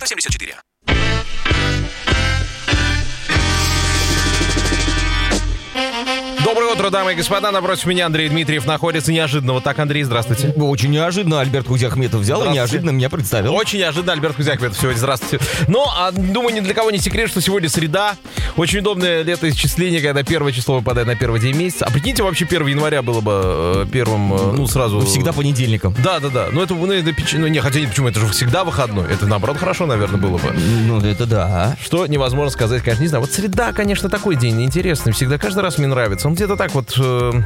74. Доброе утро, дамы и господа. Напротив меня Андрей Дмитриев находится. Неожиданно. Вот так, Андрей, здравствуйте. Очень неожиданно Альберт Кузяхметов взял и неожиданно меня представил. Очень неожиданно Альберт Кузяхметов сегодня. Здравствуйте. Но, думаю, ни для кого не секрет, что сегодня среда. Очень удобное летоисчисление, когда первое число выпадает на первый день месяца. А прикиньте, вообще 1 января было бы первым, сразу... Всегда понедельником. Да. Ну, это хотя нет, почему? Это же всегда выходной. Это, наоборот, хорошо, наверное, было бы. Ну, это да. Что невозможно сказать, конечно, не знаю. Вот среда, конечно, такой день интересный. Всегда, каждый раз мне нравится. Он где-то так вот...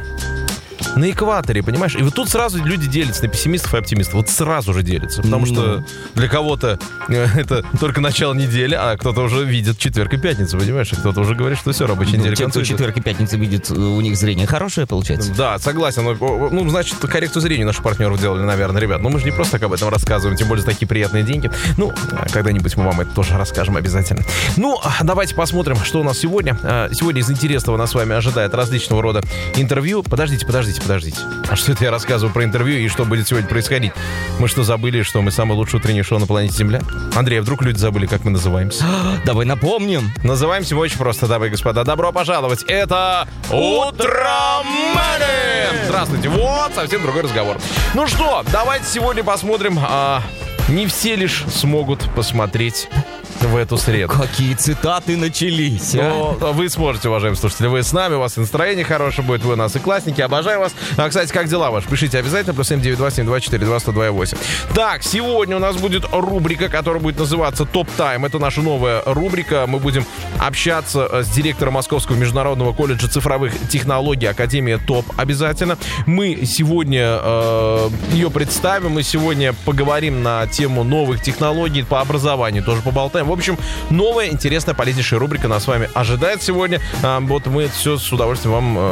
на экваторе, понимаешь? И вот тут сразу люди делятся на пессимистов и оптимистов. Вот сразу же делятся. Потому что для кого-то это только начало недели, а кто-то уже видит четверг и пятницу, понимаешь? И кто-то уже говорит, что все, рабочая неделя те, кто четверг и пятницу видит, у них зрение хорошее получается? Да, согласен. Ну, значит, коррекцию зрения наших партнеров делали, наверное, ребят. Но мы же не просто так об этом рассказываем, тем более за такие приятные деньги. Ну, когда-нибудь мы вам это тоже расскажем обязательно. Ну, давайте посмотрим, что у нас сегодня. Сегодня из интересного нас с вами ожидает различного рода интервью. Подождите. А что это я рассказываю про интервью и что будет сегодня происходить? Мы что, забыли, что мы самое лучшее утреннее шоу на планете Земля? Андрей, а вдруг люди забыли, как мы называемся? Давай напомним. Называемся мы очень просто, дамы и господа. Добро пожаловать. Это Утромэни! Здравствуйте. Вот, совсем другой разговор. Ну что, давайте сегодня посмотрим. Не все лишь смогут посмотреть в эту среду. Какие цитаты начались, Но вы сможете, уважаемые слушатели. Вы с нами, у вас настроение хорошее будет, вы у нас и классники. Обожаю вас. Кстати, как дела ваши? Пишите обязательно. +7 927 242 102 Так, сегодня у нас будет рубрика, которая будет называться Топ Тайм. Это наша новая рубрика. Мы будем общаться с директором Московского международного колледжа цифровых технологий Академия ТОП обязательно. Мы сегодня ее представим. Мы сегодня поговорим на тему новых технологий по образованию. Тоже поболтаем. В общем, новая, интересная, полезнейшая рубрика нас с вами ожидает сегодня. Вот мы все с удовольствием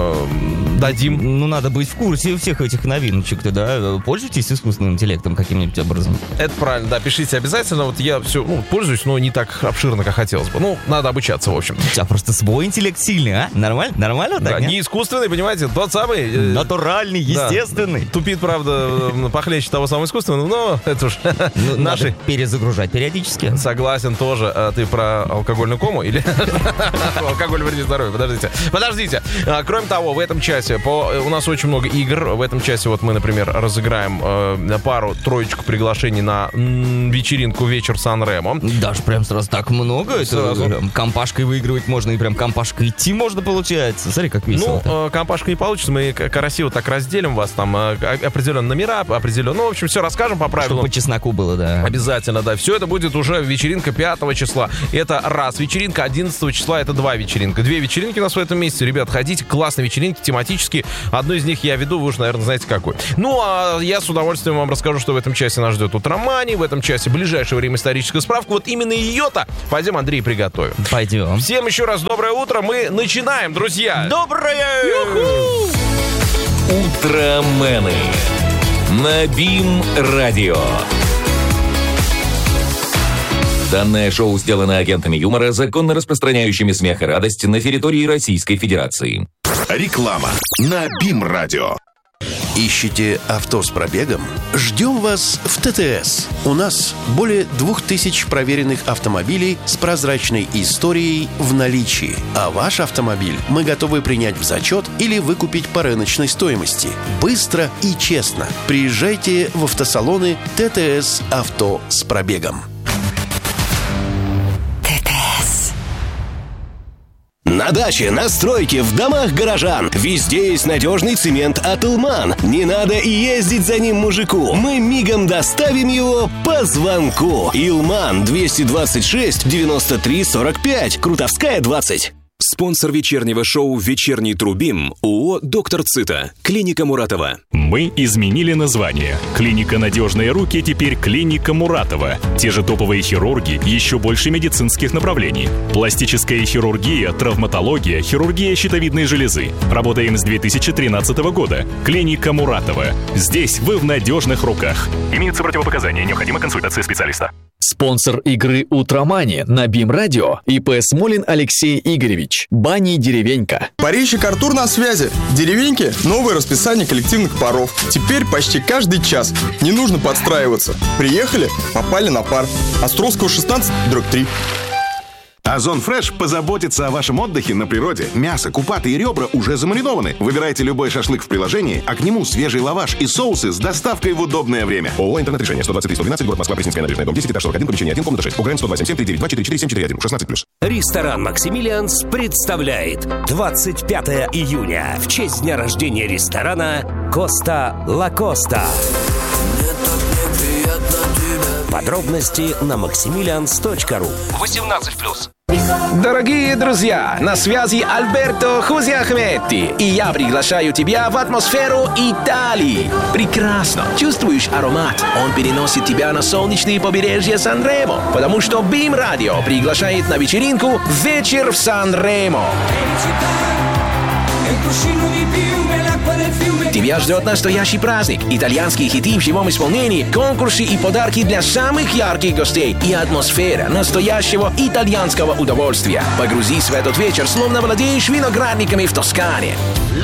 вам дадим. Ну, надо быть в курсе всех этих новиночек-то, да? Пользуйтесь искусственным интеллектом каким-нибудь образом. Это правильно, да, пишите обязательно. Вот я все, пользуюсь, но не так обширно, как хотелось бы. Ну, надо обучаться, в общем. У тебя просто свой интеллект сильный, а? Нормально? Нормально? Да, не искусственный, понимаете, тот самый... Натуральный, естественный. Да. Тупит, правда, похлеще того самого искусственного, но это уж наши... Надо перезагружать периодически. Согласен тоже. Ты про алкогольную кому? Или алкоголь вредит здоровью? Подождите. Кроме того, в этом часе у нас очень много игр. В этом часе вот мы, например, разыграем пару-троечку приглашений на вечеринку «Вечер Сан-Ремо». Даже прям сразу так много. Компашкой выигрывать можно, и прям компашкой идти можно, получается. Смотри, как весело. Ну, компашка не получится. Мы красиво так разделим вас. Там определенные номера, определенно. Ну, в общем, все расскажем по правилам. Чтобы по чесноку было, да. Обязательно, да. Все это будет уже вечеринка 5 числа. Это раз. Вечеринка 11 числа. Это 2 вечеринка. 2 вечеринки у нас в этом месяце. Ребят, ходите. Классные вечеринки, тематические. Одну из них я веду. Вы уже, наверное, знаете, какой. Ну, а я с удовольствием вам расскажу, что в этом часе нас ждет Утромани. В этом часе в ближайшее время историческая справка. Вот именно ее-то пойдем, Андрей, приготовим. Пойдем. Всем еще раз доброе утро. Мы начинаем, друзья. Доброе! Утромены на БИМ-радио. Данное шоу сделано агентами юмора, законно распространяющими смех и радость на территории Российской Федерации. Реклама на БИМ-радио. Ищете авто с пробегом? Ждем вас в ТТС. У нас более 2000 проверенных автомобилей с прозрачной историей в наличии. А ваш автомобиль мы готовы принять в зачет или выкупить по рыночной стоимости. Быстро и честно. Приезжайте в автосалоны ТТС «Авто с пробегом». На даче, на стройке, в домах горожан. Везде есть надежный цемент от Илман. Не надо и ездить за ним мужику. Мы мигом доставим его по звонку. Илман 226 93 45. Крутовская 20. Спонсор вечернего шоу «Вечерний Трубим» ООО «Доктор Цита». Клиника Муратова. Мы изменили название. Клиника «Надежные руки» теперь клиника Муратова. Те же топовые хирурги, еще больше медицинских направлений. Пластическая хирургия, травматология, хирургия щитовидной железы. Работаем с 2013 года. Клиника Муратова. Здесь вы в надежных руках. Имеются противопоказания, необходима консультация специалиста. Спонсор игры «Утромани» на БИМ-радио ИП Смолин Алексей Игоревич. Бани «Деревенька». Парильщик Артур на связи. В «Деревеньке» новое расписание коллективных паров. Теперь почти каждый час. Не нужно подстраиваться. Приехали, попали на пар. Островского 16/3. Озон Фреш позаботится о вашем отдыхе на природе. Мясо, купаты и ребра уже замаринованы. Выбирайте любой шашлык в приложении, а к нему свежий лаваш и соусы с доставкой в удобное время. ООО «Интернет-решение», 123-112, город Москва, Пресненская набережная, дом 10, этаж 41, помещение 1, комната 6. УГРН 127-739-244-4741, 16+. Ресторан «Максимилианс» представляет 25 июня в честь дня рождения ресторана «Коста Ла Коста». Подробности на maximilians.ru. 18+. Дорогие друзья, на связи Альберто Хузиахметти, и я приглашаю тебя в атмосферу Италии. Прекрасно. Чувствуешь аромат? Он переносит тебя на солнечные побережья Сан-Ремо, потому что БИМ-радио приглашает на вечеринку «Вечер в Сан-Ремо». Тебя ждет настоящий праздник, итальянские хиты в живом исполнении, конкурсы и подарки для самых ярких гостей и атмосфера настоящего итальянского удовольствия. Погрузись в этот вечер, словно владеешь виноградниками в Тоскане.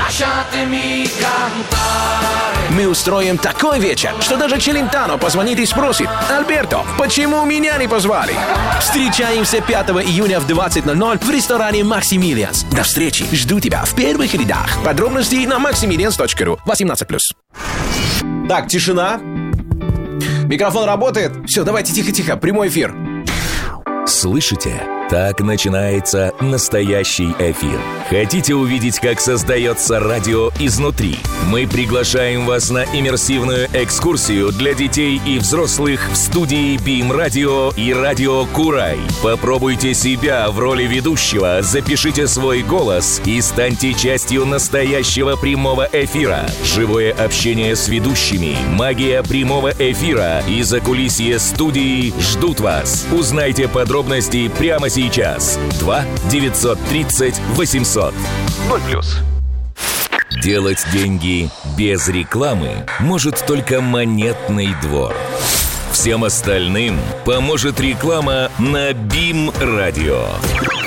Мы устроим такой вечер, что даже Челентано позвонит и спросит: «Альберто, почему меня не позвали?» Встречаемся 5 июня в 20:00 в ресторане «Максимилианс». До встречи. Жду тебя в первых рядах. Подробности на maximilians.ru. 18+. Так, тишина. Микрофон работает. Все, давайте тихо-тихо. Прямой эфир. Слышите? Так начинается настоящий эфир. Хотите увидеть, как создается радио изнутри? Мы приглашаем вас на иммерсивную экскурсию для детей и взрослых в студии БИМ-радио и радио Курай. Попробуйте себя в роли ведущего, запишите свой голос и станьте частью настоящего прямого эфира. Живое общение с ведущими, магия прямого эфира и закулисье студии ждут вас. Узнайте подробности прямо сейчас. 2 930 800. 0+. Делать деньги без рекламы может только Монетный двор. Всем остальным поможет реклама на БИМ-радио.